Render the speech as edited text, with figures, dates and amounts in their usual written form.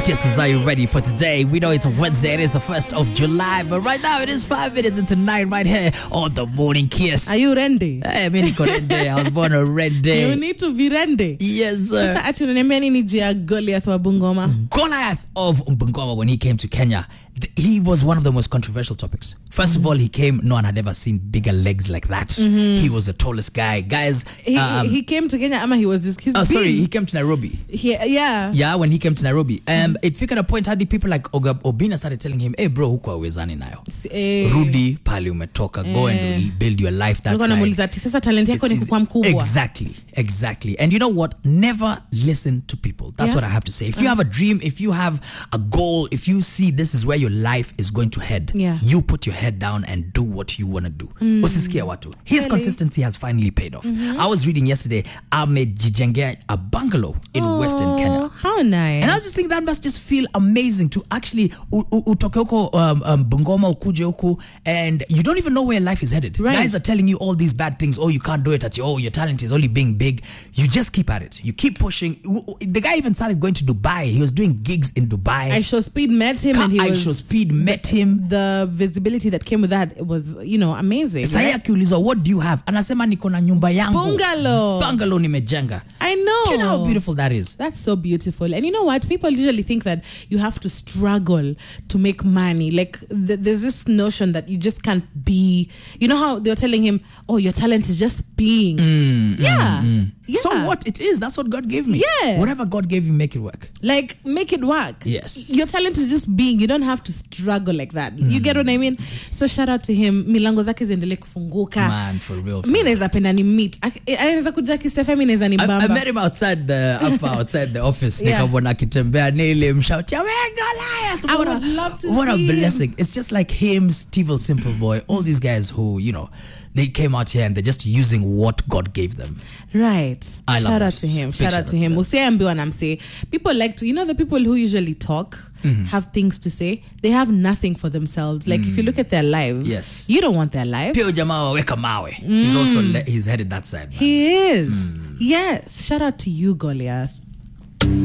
Kisses, are you ready for today? We know it's a Wednesday, it is the 1st of July, but right now it is 5 minutes into 9 right here on the Morning Kiss. Are you ready? Hey, mimi niko ready. I was born a red day. You need to be ready. Yes, sir. Sasa ati unaniambia nini juu ya Goliath wa Bungoma? Goliath of Bungoma, when he came to Kenya, he was one of the most controversial topics. First of all, he came, no one had ever seen bigger legs like that. He was the tallest guy. Guys, He came to Kenya, ama he was this. he came to Nairobi. Yeah, when he came to Nairobi. It figured a point, how did people like Obina started telling him, hey bro, huko hawezani nayo. Rudi, pali umetoka, go and build your life that side. Sasa talent yako ni kukuwa mkubwa. Exactly. And you know what? Never listen to people. That's what I have to say. If you have a dream, if you have a goal, if you see this is where your life is going to head, you put your head down and do what you want to do. Usisikie watu. His consistency has finally paid off. I was reading yesterday, amejijengea a bungalow in Western Kenya. How nice. And I was just thinking that must just feel amazing to actually utoke huko Bungoma ukuje huko and you don't even know where life is headed. Right. Guys are telling you all these bad things. Oh, you can't do it at your talent is only being big. You just keep at it. You keep pushing. The guy even started going to Dubai. He was doing gigs in Dubai. iShowSpeed met him and iShowSpeed met him. The visibility that came with that was, amazing. Sasa akiulizwa, what do you have? Anasema niko na nyumba yangu. Bungalow nimejenga. I know. Do you know how beautiful that is? That's so beautiful. And you know what? People usually think that you have to struggle to make money. Like there's this notion that you just can't be. You know how they're telling him, oh, your talent is just being. Yeah. So what it is, that's what God gave me. Yeah. Whatever God gave you, make it work. Like, make it work. Yes. Your talent is just being. You don't have to struggle like that. You get what I mean? So shout out to him. Milango zake ziendelee kufunguka. Man, for real. Mi naeza penda ni meet. Anaweza kuja kisefe, mi naeza ni mbamba. I met him outside the office. Nikamwona akitembea nilimshautia, Goliath. I would love to see What a blessing. him. It's just like him, Steve Simple Boy, all these guys who, they came out here and they're just using what God gave them. Right. I love Shout that. out to him. Big Shout out to him. Usiambiwa na mse. People like to, the people who usually talk, have things to say, they have nothing for themselves. Like if you look at their lives, yes, you don't want their life. Pio jamaa weka mawe. He's headed that side. Man. He is. Yes. Shout out to you, Goliath.